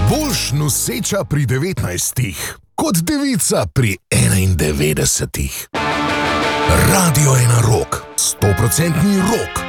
Boljš noseča pri 19 kot devica pri 91. Radio 1 Rock, 100% rock.